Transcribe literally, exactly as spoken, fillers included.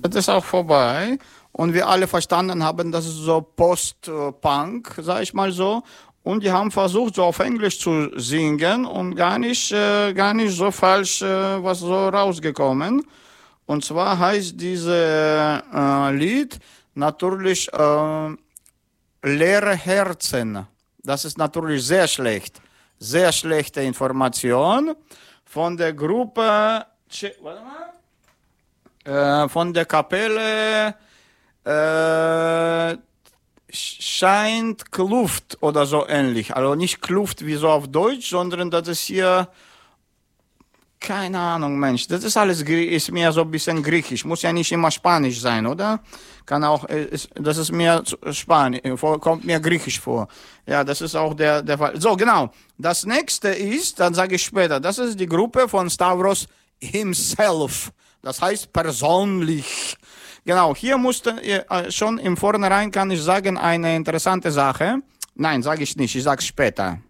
das ist auch vorbei. Und wir alle verstanden haben, das ist so Post-Punk, sag ich mal so. Und die haben versucht, so auf Englisch zu singen und gar nicht, äh, gar nicht so falsch äh, was so rausgekommen. Und zwar heißt dieses äh, Lied natürlich äh, Leere Herzen. Das ist natürlich sehr schlecht. Sehr schlechte Information von der Gruppe, warte mal, äh, von der Kapelle äh, scheint Kluft oder so ähnlich. Also nicht Kluft wie so auf Deutsch, sondern das ist hier, keine Ahnung, Mensch. Das ist alles, ist mir so ein bisschen griechisch. Muss ja nicht immer Spanisch sein, oder? Kann auch, ist, das ist mir Spanisch, kommt mir griechisch vor. Ja, das ist auch der, der Fall. So, genau. Das nächste ist, dann sage ich später, das ist die Gruppe von Stavros himself. Das heißt persönlich. Genau, hier musste schon im Vornherein, kann ich sagen, eine interessante Sache. Nein, sage ich nicht, ich sage es später.